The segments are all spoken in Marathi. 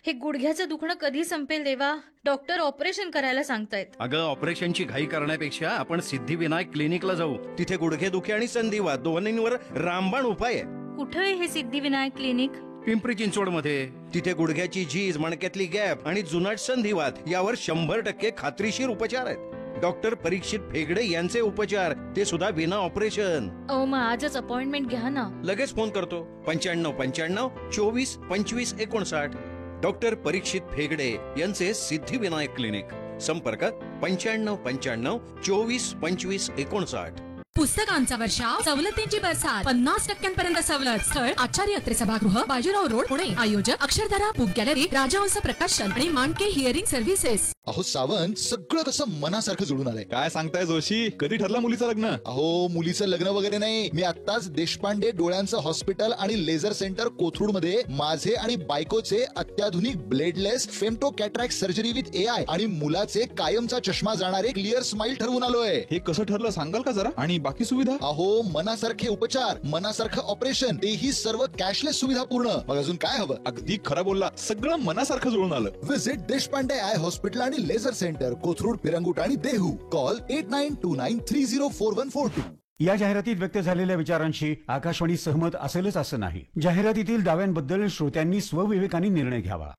हे गुडघ्याचं दुखणं कधी संपेल देवा? डॉक्टर ऑपरेशन करायला सांगतायत. अगं, ऑपरेशनची घाई करण्यापेक्षा आपण सिद्धिविनायक क्लिनिकला जाऊ. तिथे गुडघेदुखी आणि संधिवात दोन्हींवर रामबाण उपाय आहे. कुठे आहे हे सिद्धिविनायक क्लिनिक? पिंपरी चिंचवड मध्ये. तिथे गुडघ्याची झीज, मणक्यातली गॅप आणि जुनाट संधिवात यावर 100% खात्रीशीर उपचार आहेत. डॉक्टर परीक्षित फेगडे यांचे उपचार, ते सुद्धा विना ऑपरेशन. मग आजच अपॉइंटमेंट घ्या ना. लगेच फोन करतो. 9595 24 25 59. डॉक्टर परीक्षित फेगडे यांचे सिद्धिविनायक क्लिनिक. संपर्क 9595 24 25 59. पुस्तकांचा वर्षाव, सवलतींची बरसात, 50% सवलत. स्थळ आचार्य अत्रे सभागृह, बाजीराव रोड, पुणे. आयोजक अक्षरधारा बुक गॅलरी, राजहंस प्रकाशन आणि मांडके हिअरिंग सर्व्हिसेस. अहो सावंत, सगळं कसं मनासारखं जुळून आलंय. काय सांगताय जोशी? कधी ठरलं मुलीचं लग्न? अहो, मुलीचं लग्न वगैरे नाही. मी आत्ताच देशपांडे डोळ्यांचं हॉस्पिटल आणि लेझर सेंटर कोथरूड मध्ये माझे आणि बायकोचे अत्याधुनिक bladeless femto cataract surgery with AI आणि मुलाचे कायमचा चष्मा जाणारे क्लिअर स्माइल ठरवून आलोय. हे कसं ठरलं सांगाल का जरा? आणि बाकी सुविधा? अहो, मनासारखे उपचार, मनासारखं ऑपरेशन, तेही सर्व कॅशलेस सुविधा पूर्ण. मग अजून काय हवं? अगदी खरं बोलला, सगळं मनासारखं जुळून आलं. विजिट देशपांडे आय हॉस्पिटल आणि लेझर सेंटर कोथरूड, पिरंगुट आणि देहू. कॉल 8929304142. या जाहिरातीत व्यक्त झालेल्या विचारांशी आकाशवाणी सहमत असेलच असं नाही. जाहिरातीतील दाव्यांबद्दल श्रोत्यांनी स्वविवेकाने निर्णय घ्यावा.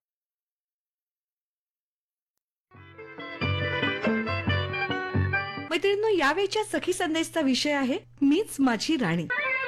मैत्रिणींनो, यावेळच्या सखी संदेशचा विषय आहे मीच माझी राणी.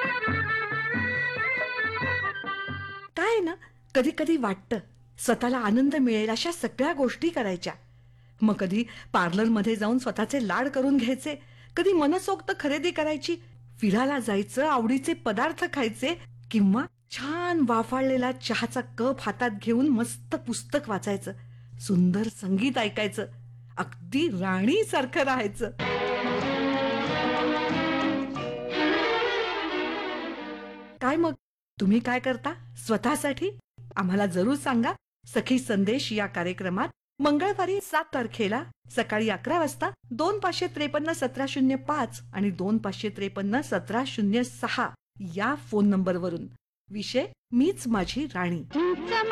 काय ना, कधी कधी वाटतं स्वतःला आनंद मिळेल अशा सगळ्या गोष्टी करायच्या. मग कधी पार्लरमध्ये जाऊन स्वतःचे लाड करून घ्यायचे, कधी मनसोक्त खरेदी करायची, फिरायला जायचं, आवडीचे पदार्थ खायचे, किंवा छान वाफाळलेला चहाचा कप हातात घेऊन मस्त पुस्तक वाचायचं, सुंदर संगीत ऐकायचं, अगदी राणी सारखं राहायचं. काय मग तुम्ही काय करता स्वतःसाठी? आम्हाला जरूर सांगा. सखी संदेश या कार्यक्रमात मंगळवारी 7 तारखेला सकाळी 11 वाजता 2553-1705 आणि 2553-1706 या फोन नंबरवरून. विषय मीच माझी राणी.